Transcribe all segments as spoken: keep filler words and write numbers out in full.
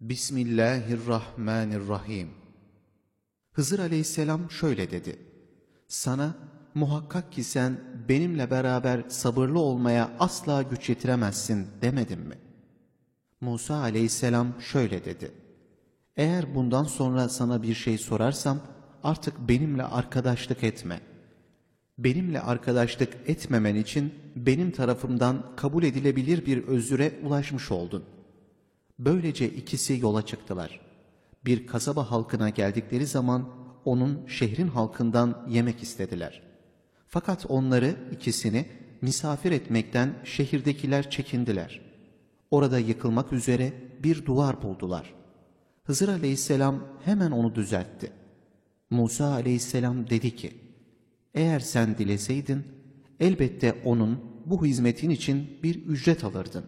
Bismillahirrahmanirrahim. Hızır aleyhisselam şöyle dedi: Sana muhakkak ki sen benimle beraber sabırlı olmaya asla güç yetiremezsin demedim mi? Musa aleyhisselam şöyle dedi: Eğer bundan sonra sana bir şey sorarsam artık benimle arkadaşlık etme. Benimle arkadaşlık etmemen için benim tarafımdan kabul edilebilir bir özüre ulaşmış oldun. Böylece ikisi yola çıktılar. Bir kasaba halkına geldikleri zaman onun şehrin halkından yemek istediler. Fakat onları, ikisini misafir etmekten şehirdekiler çekindiler. Orada yıkılmak üzere bir duvar buldular. Hızır aleyhisselam hemen onu düzeltti. Musa aleyhisselam dedi ki: Eğer sen dileseydin elbette onun bu hizmetin için bir ücret alırdın.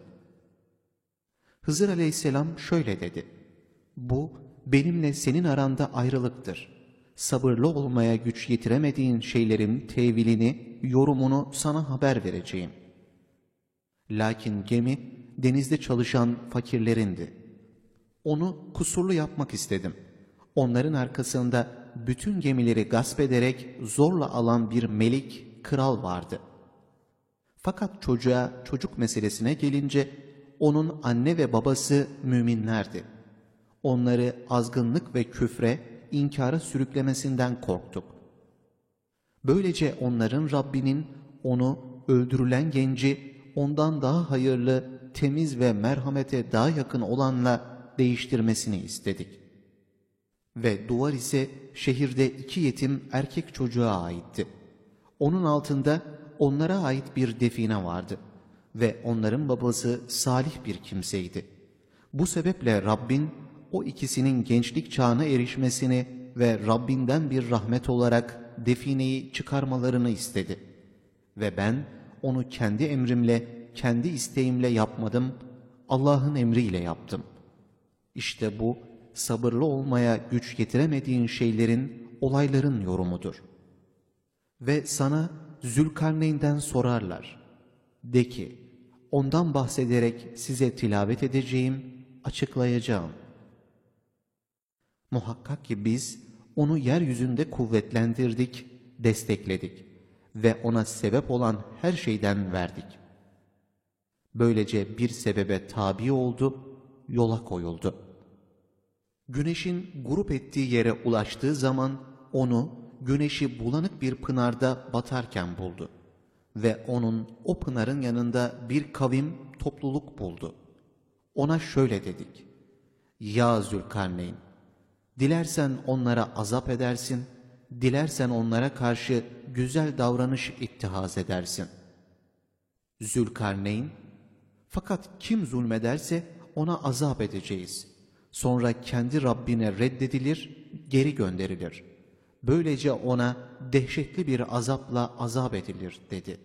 Hızır aleyhisselam şöyle dedi: Bu benimle senin aranda ayrılıktır. Sabırlı olmaya güç yetiremediğin şeylerin tevilini, yorumunu sana haber vereceğim. Lakin gemi denizde çalışan fakirlerindi. Onu kusurlu yapmak istedim. Onların arkasında bütün gemileri gasp ederek zorla alan bir melik, kral vardı. Fakat çocuğa, çocuk meselesine gelince onun anne ve babası müminlerdi. Onları azgınlık ve küfre, inkara sürüklemesinden korktuk. Böylece onların Rabbinin onu öldürülen genci ondan daha hayırlı, temiz ve merhamete daha yakın olanla değiştirmesini istedik. Ve duvar ise şehirde iki yetim erkek çocuğa aitti. Onun altında onlara ait bir define vardı ve onların babası salih bir kimseydi. Bu sebeple Rabbin o ikisinin gençlik çağına erişmesini ve Rabbinden bir rahmet olarak defineyi çıkarmalarını istedi. Ve ben onu kendi emrimle, kendi isteğimle yapmadım, Allah'ın emriyle yaptım. İşte bu, sabırlı olmaya güç getiremediğin şeylerin, olayların yorumudur. Ve sana Zülkarneyn'den sorarlar. De ki, ondan bahsederek size tilavet edeceğim, açıklayacağım. Muhakkak ki biz onu yeryüzünde kuvvetlendirdik, destekledik ve ona sebep olan her şeyden verdik. Böylece bir sebebe tabi oldu, yola koyuldu. Güneşin grup ettiği yere ulaştığı zaman onu güneşi bulanık bir pınarda batarken buldu. Ve onun o pınarın yanında bir kavim, topluluk buldu. Ona şöyle dedik: Ya Zülkarneyn, dilersen onlara azap edersin, dilersen onlara karşı güzel davranış ittihaz edersin. Zülkarneyn, fakat kim zulmederse ona azap edeceğiz. Sonra kendi Rabbine reddedilir, geri gönderilir. Böylece ona dehşetli bir azapla azap edilir dedi.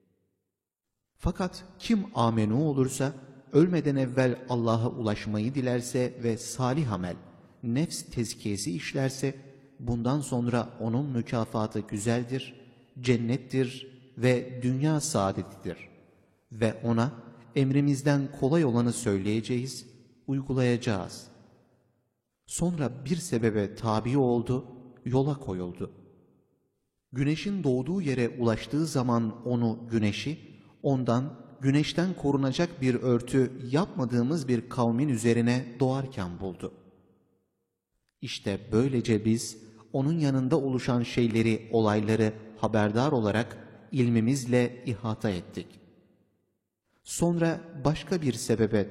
Fakat kim amenu olursa, ölmeden evvel Allah'a ulaşmayı dilerse ve salih amel, nefs tezkiyesi işlerse, bundan sonra onun mükafatı güzeldir, cennettir ve dünya saadetidir. Ve ona emrimizden kolay olanı söyleyeceğiz, uygulayacağız. Sonra bir sebebe tabi oldu, yola koyuldu. Güneşin doğduğu yere ulaştığı zaman onu, güneşi, ondan, güneşten korunacak bir örtü yapmadığımız bir kavmin üzerine doğarken buldu. İşte böylece biz onun yanında oluşan şeyleri, olayları haberdar olarak ilmimizle ihata ettik. Sonra başka bir sebebe